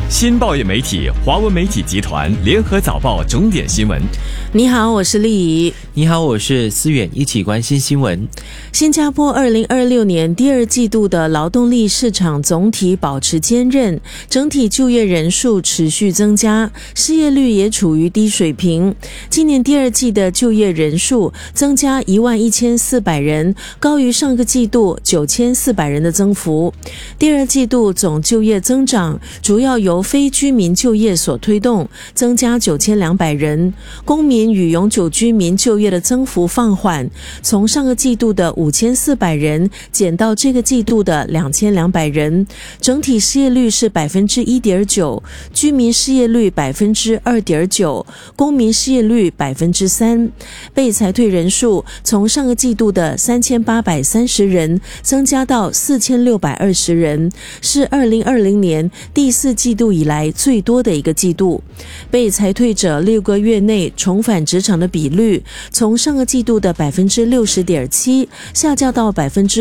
新报业媒体华文媒体集团联合早报重点新闻。 你好，我是丽怡。 你好，我是思远，一起关心新闻。 新加坡2026年第二季度的劳动力市场总体保持坚韧，整体就业人数持续增加，失业率也处于低水平。今年第二季的就业人数增加11400人，高于上个季度9400人的增幅。第二季度总就业增长主要由非居民就业所推动，增加9200人。公民与永久居民就业的增幅放缓，从上个季度的5400人减到这个季度的2200人。整体失业率是 1.9%， 居民失业率 2.9%， 公民失业率 3%。被裁退人数从上个季度的3830人增加到4620人，是2020年第四季度以来最多的一个季度。被裁退者6个月内重返职场的比率从上个季度的 60.7% 下降到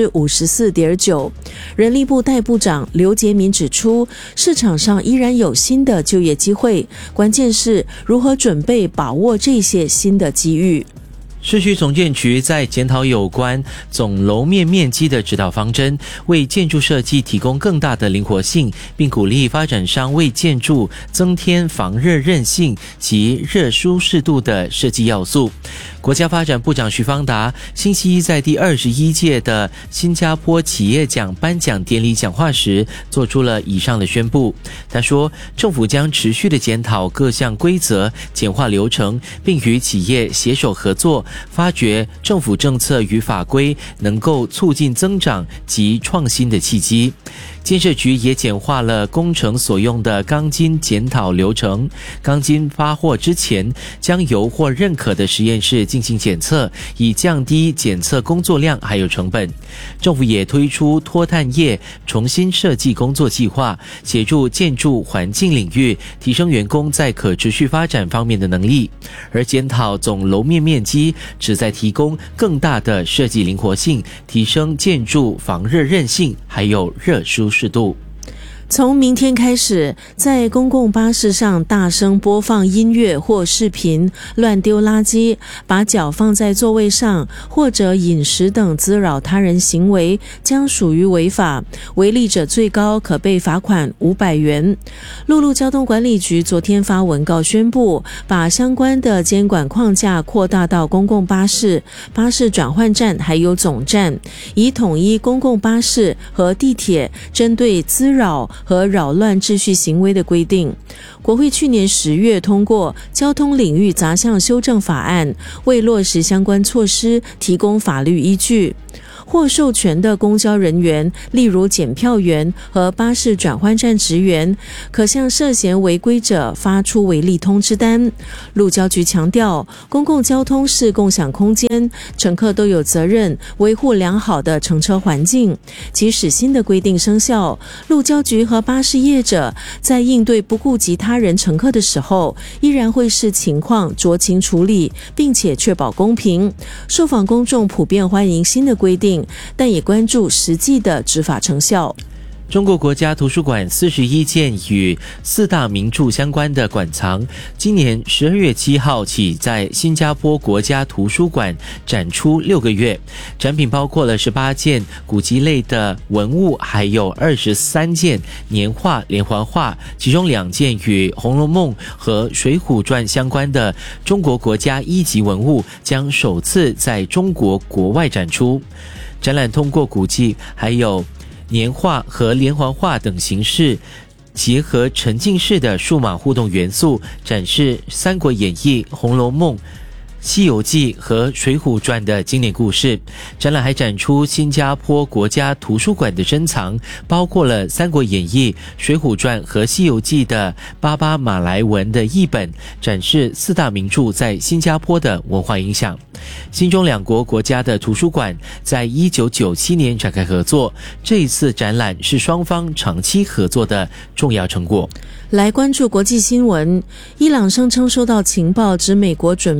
54.9%。 人力部代部长刘杰明指出，市场上依然有新的就业机会，关键是如何准备把握这些新的机遇。 市区重建局在检讨有关总楼面面积的指导方针，为建筑设计提供更大的灵活性，并鼓励发展商为建筑增添防热韧性及热舒适度的设计要素。国家发展部长徐方达星期一在第21届的新加坡企业奖颁奖典礼讲话时做出了以上的宣布。他说，政府将持续的检讨各项规则，简化流程，并与企业携手合作，发掘政府政策与法规能够促进增长及创新的契机。建设局也简化了工程所用的钢筋检讨流程，钢筋发货之前将由获认可的实验室进行检测，以降低检测工作量还有成本。政府也推出脱碳业重新设计工作计划，协助建筑环境领域提升员工在可持续发展方面的能力。而检讨总楼面面积旨在提供更大的设计灵活性，提升建筑防热韧性还有热舒适度。 从明天开始，在公共巴士上大声播放音乐或视频、乱丢垃圾、把脚放在座位上或者饮食等滋扰他人行为将属于违法，违例者最高可被罚款500元。陆路交通管理局昨天发文告宣布，把相关的监管框架扩大到公共巴士、巴士转换站还有总站，以统一公共巴士和地铁针对滋扰和扰乱秩序行为的规定。国会去年10月通过交通领域杂项修正法案，为落实相关措施提供法律依据。获授权的公交人员，例如检票员和巴士转换站职员，可向涉嫌违规者发出违例通知单。路交局强调，公共交通是共享空间，乘客都有责任维护良好的乘车环境。即使新的规定生效，路交局和巴士业者在应对不顾及他人乘客的时候，依然会视情况酌情处理，并且确保公平。受访公众普遍欢迎新的规定，但也关注实际的执法成效。 中国国家图书馆41件与4大名著相关的馆藏，今年12月7号起在新加坡国家图书馆展出6个月。展品包括了18件古籍类的文物，还有23件年画、连环画，其中2件与《红楼梦》和《水浒传》相关的中国国家一级文物将首次在中国国外展出。展览通过古迹还有年画和连环画等形式，结合沉浸式的数码互动元素，展示《三国演义》、《红楼梦》、《西游记》和《水浒传》的经典故事。展览还展出新加坡国家图书馆的珍藏，包括了《三国演义》、《水浒传》和《西游记》的88马来文的译本，展示4大名著在新加坡的文化影响。新中两国国家的图书馆在1997年展开合作，这一次展览是双方长期合作的重要成果。 来关注国际新闻，伊朗声称收到情报，指美国准备对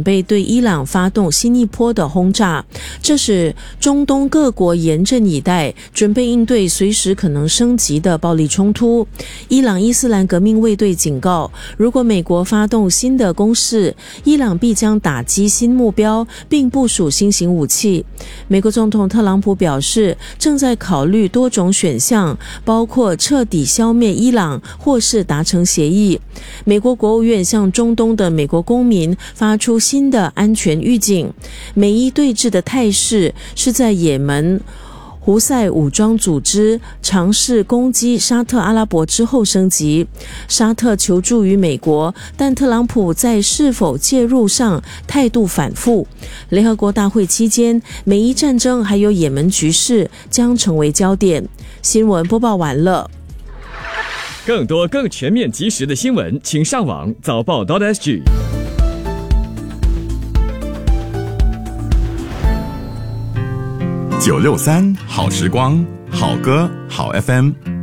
伊朗发动新一波的轰炸，这使中东各国严阵以待，准备应对随时可能升级的暴力冲突。伊朗伊斯兰革命卫队警告，如果美国发动新的攻势，伊朗必将打击新目标，并部署新型武器。美国总统特朗普表示，正在考虑多种选项，包括彻底消灭伊朗或是达成协议。美国国务院向中东的美国公民发出新的安全预警。美伊对峙的态势是在也门胡塞武装组织尝试攻击沙特阿拉伯之后升级，沙特求助于美国，但特朗普在是否介入上态度反复。联合国大会期间，美伊战争还有也门局势将成为焦点。新闻播报完了。 更多更全面及时的新闻，请上网早报.sg。 963好时光，好歌好 FM。